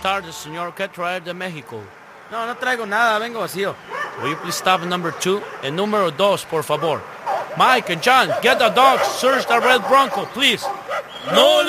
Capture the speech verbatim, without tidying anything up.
tardes, señor. ¿Qué traer de México? No, no traigo nada, vengo vacío. Will you please stop at number two? En número dos, por favor. Mike and John, get the dogs. Search the red Bronco, please. No